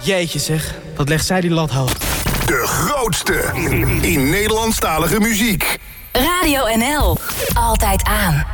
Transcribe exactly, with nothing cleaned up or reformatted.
Jeetje zeg, wat legt zij die lat hoog. De grootste in Nederlandstalige muziek. Radio N L. Altijd aan.